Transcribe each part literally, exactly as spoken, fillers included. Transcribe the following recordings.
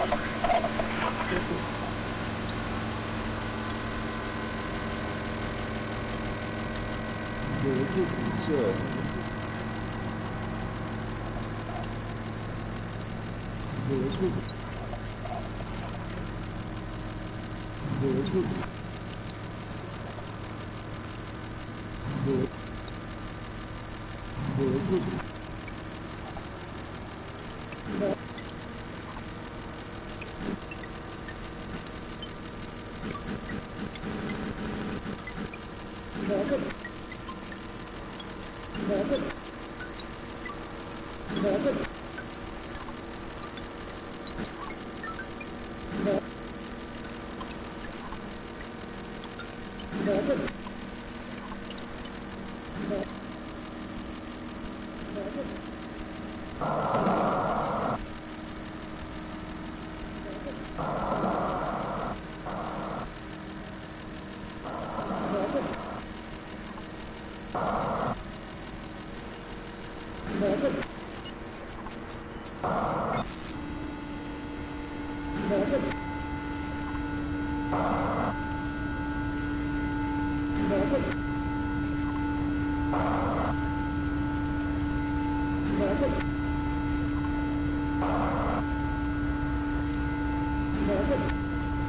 有一副紫色，有一副，有一副，有有一副，有一副。有一副，有一副，有有一副，有有一副，有一副。有一副，有一副，有一副，有一副，有一副。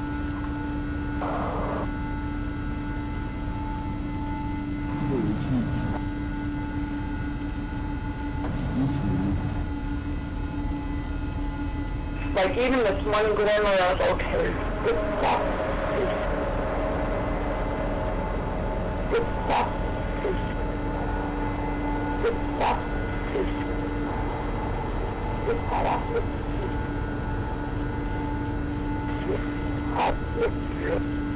Like even this one glimmer of okay, this stuff is this stuff is this stuff is this stuff is this stuff is